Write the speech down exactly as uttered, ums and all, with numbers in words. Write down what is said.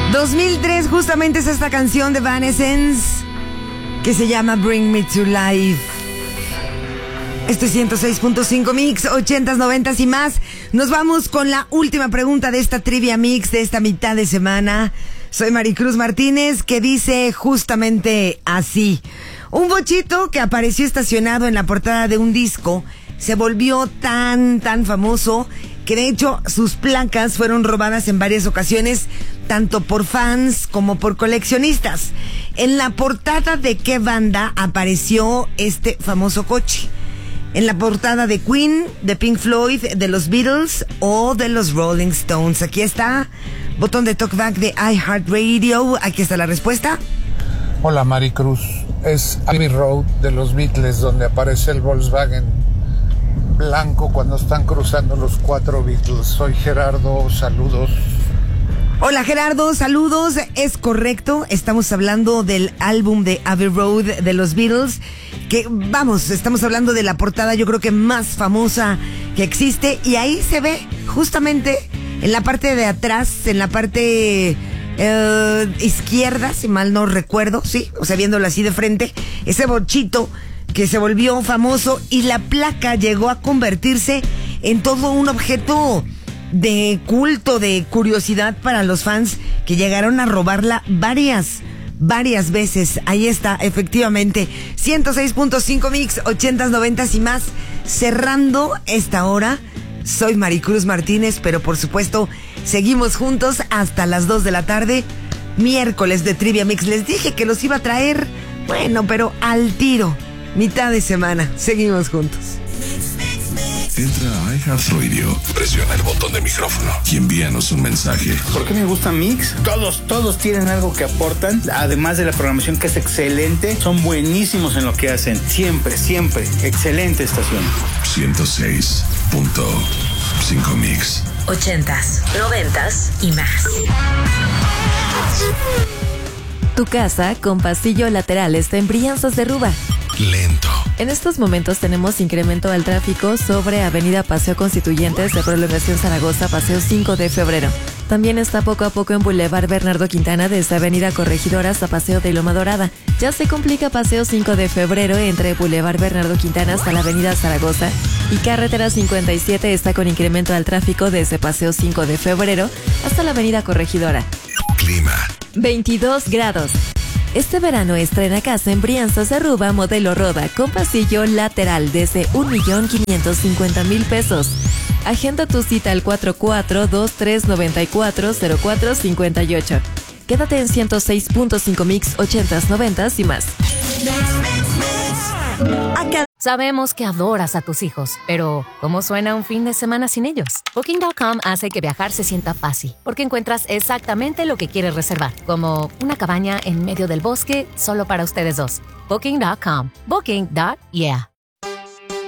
dos mil tres justamente es esta canción de Evanescence que se llama Bring Me to Life. Esto es ciento seis punto cinco Mix, ochentas, noventas y más. Nos vamos con la última pregunta de esta Trivia Mix de esta mitad de semana. Soy Maricruz Martínez, que dice justamente así: un bochito que apareció estacionado en la portada de un disco se volvió tan, tan famoso que de hecho sus placas fueron robadas en varias ocasiones, tanto por fans como por coleccionistas. ¿En la portada de qué banda apareció este famoso coche? ¿En la portada de Queen, de Pink Floyd, de los Beatles o de los Rolling Stones? Aquí está, botón de talkback de iHeartRadio. Aquí está la respuesta. Hola Maricruz, es Abbey Road de los Beatles, donde aparece el Volkswagen blanco cuando están cruzando los cuatro Beatles. Soy Gerardo, saludos. Hola Gerardo, saludos, es correcto, estamos hablando del álbum de Abbey Road de los Beatles, que vamos, estamos hablando de la portada yo creo que más famosa que existe, y ahí se ve justamente en la parte de atrás, en la parte eh, izquierda, si mal no recuerdo, sí, o sea, viéndolo así de frente, ese bochito que se volvió famoso, y la placa llegó a convertirse en todo un objeto de culto, de curiosidad para los fans, que llegaron a robarla varias, varias veces. Ahí está, efectivamente, ciento seis punto cinco Mix, ochentas, noventas y más, cerrando esta hora. Soy Maricruz Martínez, pero por supuesto seguimos juntos hasta las dos de la tarde, miércoles de Trivia Mix. Les dije que los iba a traer, bueno, pero al tiro, mitad de semana, seguimos juntos. Entra a iHeartRadio, presiona el botón de micrófono y envíanos un mensaje. ¿Por qué me gusta Mix? Todos, todos tienen algo que aportan, además de la programación que es excelente. Son buenísimos en lo que hacen, siempre, siempre. Excelente estación. ciento seis punto cinco Mix. Ochentas, noventas y más. Tu casa con pasillo lateral está en Brianzas de Ruba. Lento. En estos momentos tenemos incremento al tráfico sobre Avenida Paseo Constituyentes de Prolongación Zaragoza, Paseo cinco de febrero. También está poco a poco en Boulevard Bernardo Quintana desde Avenida Corregidora hasta Paseo de Loma Dorada. Ya se complica Paseo cinco de febrero entre Boulevard Bernardo Quintana hasta la Avenida Zaragoza, y Carretera cincuenta y siete está con incremento al tráfico desde Paseo cinco de febrero hasta la Avenida Corregidora. Clima. veintidós grados. Este verano estrena casa en Brianzas de Ruba modelo Roda con pasillo lateral desde un millón quinientos cincuenta mil pesos. Agenda tu cita al cuatro cuatro dos tres nueve cuatro cero cuatro cinco ocho. Quédate en ciento seis punto cinco Mix, ochentas, noventas y más. Sabemos que adoras a tus hijos, pero ¿cómo suena un fin de semana sin ellos? Booking punto com hace que viajar se sienta fácil, porque encuentras exactamente lo que quieres reservar, como una cabaña en medio del bosque solo para ustedes dos. Booking punto com. Booking. Yeah.